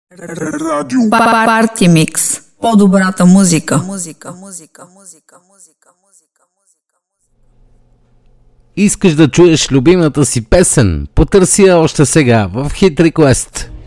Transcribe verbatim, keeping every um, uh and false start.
Парти Микс. По-добрата музика. Музика, музика, музика, музика, музика. Искаш да чуеш любимата си песен? Потърси я още сега в Hit Request.